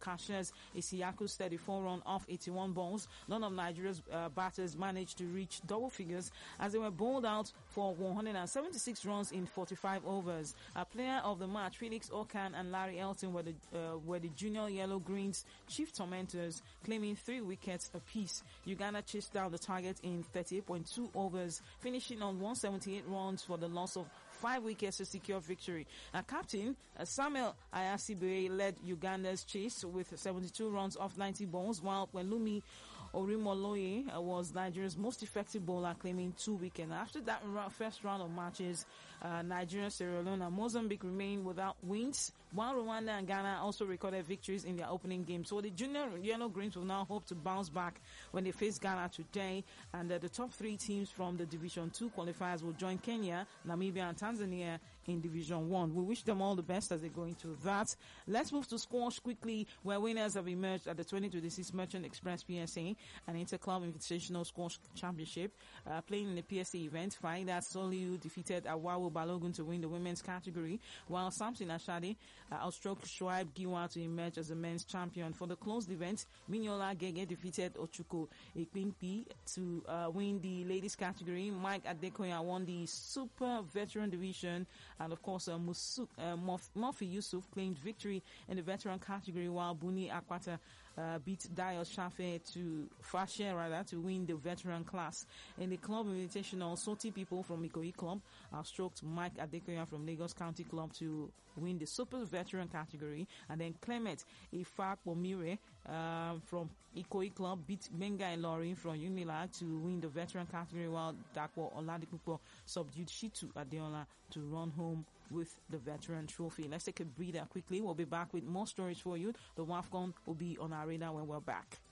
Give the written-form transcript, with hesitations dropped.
cashes Isiaku's 34-run off 81 balls. None of Nigeria's batters managed to reach double figures as they were bowled out for 176 runs in 45 overs. A player of the match, Felix Okan and Larry Elton were the junior yellow-greens chief tormentors, claiming 3 wickets apiece. Uganda chased down the target in 38.2 overs, finishing on 178 runs for the loss of 5 wickets to secure victory. Captain Samuel Ayasibue led Uganda's chase with 72 runs off 90 balls, while Pelumi Orimoloye was Nigeria's most effective bowler, claiming 2 wickets. After that first round of matches, Nigeria, Sierra Leone and Mozambique remained without wins, while Rwanda and Ghana also recorded victories in their opening game. So the junior yellow greens will now hope to bounce back when they face Ghana today, and the top 3 teams from the Division 2 qualifiers will join Kenya, Namibia and Tanzania in Division 1. We wish them all the best as they go into that. Let's move to squash quickly, where winners have emerged at the 2026 Merchant Express PSA and Interclub Invitational Squash Championship. Playing in the PSA event, Faida Soliu defeated Awawu Balogun to win the women's category, while Samson Ashade outstroked Shoaib Giwa to emerge as the men's champion. For the closed event, Minyola Gege defeated Ochuko Ekpimpi to win the ladies category. Mike Adekoya won the super veteran division, and of course Murphy Yusuf claimed victory in the veteran category, while Buni Akwata beat Dayo Shafe to win the veteran class. In the club invitational, Soti people from Ikoyi Club stroked Mike Adekoya from Lagos County Club to win the super veteran category, and then Clement Ifakpomire from Ikoyi Club beat Benga Ilorin from Unilag to win the veteran category, while Dakwa Oladipupo subdued Shitu Adeola to run home with the veteran trophy. Let's take a breather quickly. We'll be back with more stories for you. The WAFCON will be on our radar when we're back.